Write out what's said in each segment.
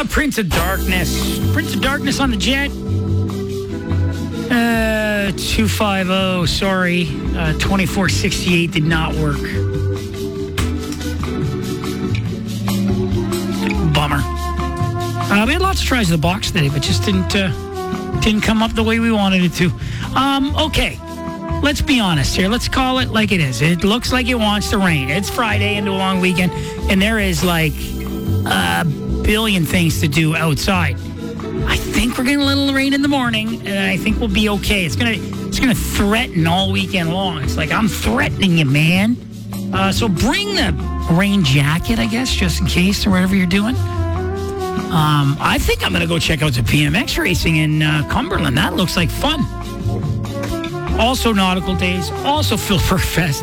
Prince of Darkness. Prince of Darkness on the jet. 250, sorry. 2468 did not work. Bummer. We had lots of tries of the box today, but just didn't come up the way we wanted it to. Okay. Let's be honest here. Let's call it like it is. It looks like it wants to rain. It's Friday into a long weekend, and there is like a billion things to do outside. I think we're getting a little rain in the morning, and I think we'll be okay. It's gonna threaten all weekend long. It's like, I'm threatening you, man. So bring the rain jacket, I guess, just in case, or whatever you're doing. I think I'm gonna go check out the BMX racing in Cumberland. That looks like fun. Also Nautical Days, also Philbrook Fest.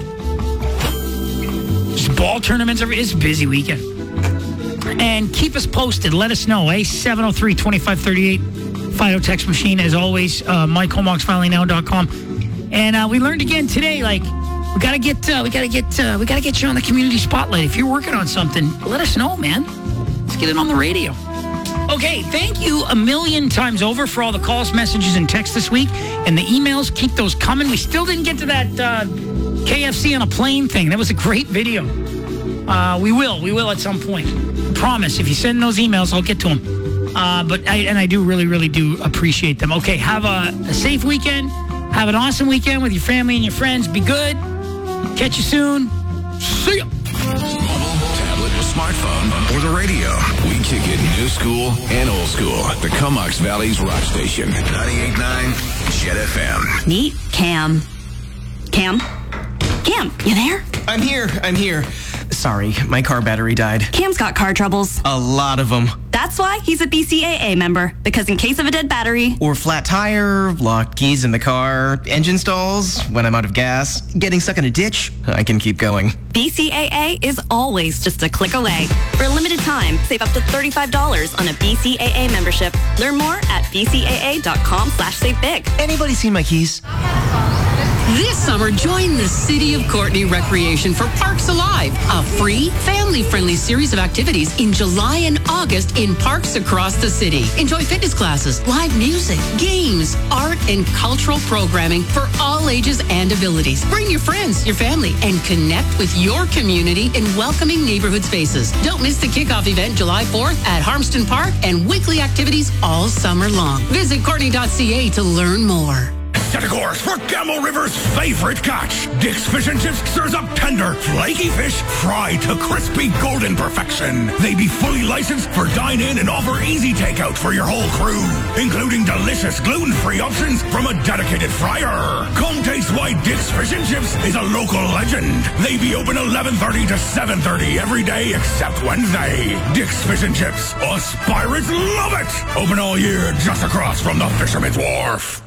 Just ball tournaments. It's a busy weekend. And keep us posted. Let us know, 703-2538. Fido text machine, as always, MikeHomeoxValleyNow.com. And we learned again today, like, we gotta get you on the community spotlight. If you're working on something, let us know, man. Let's get it on the radio. Okay, thank you a million times over for all the calls, messages, and texts this week. And the emails, keep those coming. We still didn't get to that KFC on a plane thing. That was a great video. We will at some point. I promise. If you send those emails, I'll get to them. But I do really do appreciate them. Okay, have a safe weekend. Have an awesome weekend with your family and your friends. Be good. Catch you soon. See ya. Smartphone or the radio. We kick it new school and old school. The Comox Valley's rock station. 98.9 Jet FM. Meet Cam. Cam, you there? I'm here. Sorry, my car battery died. Cam's got car troubles. A lot of them. That's why he's a BCAA member. Because in case of a dead battery, Or flat tire, locked keys in the car, engine stalls, when I'm out of gas, getting stuck in a ditch, I can keep going. BCAA is always just a click away. For a limited time, save up to $35 on a BCAA membership. Learn more at bcaa.com/savebig. Anybody seen my keys? This summer, join the City of Courtenay Recreation for Parks Alive, a free, family-friendly series of activities in July and August in parks across the city. Enjoy fitness classes, live music, games, art, and cultural programming for all ages and abilities. Bring your friends, your family, and connect with your community in welcoming neighborhood spaces. Don't miss the kickoff event July 4th at Harmston Park and weekly activities all summer long. Visit Courtenay.ca to learn more. Set a course for Gamble River's favorite catch. Dick's Fish and Chips serves up tender, flaky fish fried to crispy golden perfection. They be fully licensed for dine-in and offer easy takeout for your whole crew, including delicious gluten-free options from a dedicated fryer. Come taste why Dick's Fish and Chips is a local legend. They be open 11:30 to 7:30 every day except Wednesday. Dick's Fish and Chips. Us pirates love it. Open all year just across from the Fisherman's Wharf.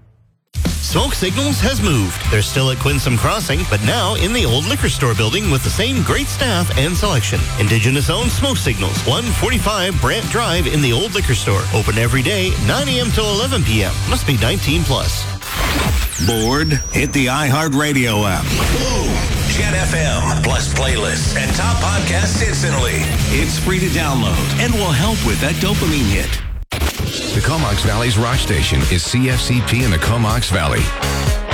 Smoke Signals has moved. They're still at Quinsam Crossing, but now in the old liquor store building with the same great staff and selection. Indigenous-owned Smoke Signals, 145 Brant Drive in the old liquor store. Open every day, 9 a.m. till 11 p.m. Must be 18 plus. Bored? Hit the iHeartRadio app. Boom! Jet FM plus playlists and top podcasts instantly. It's free to download and will help with that dopamine hit. The Comox Valley's rock station is CFCP in the Comox Valley.